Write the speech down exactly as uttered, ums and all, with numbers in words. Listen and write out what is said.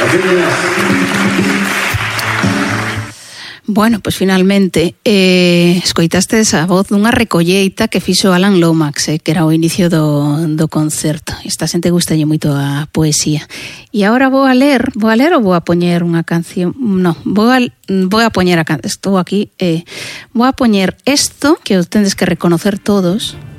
Bueno, pois pues finalmente eh, escoitastes a voz dunha recolleita que fixo Alan Lomax, eh, que era o inicio do, do concerto. Esta xente gustalle moito a poesía. E agora vou a ler, vou a ler ou vou a poñer unha canción? No, vou a, vou a poñer a canción, estou aquí, eh, vou a poñer isto, que o tendes que reconocer todos,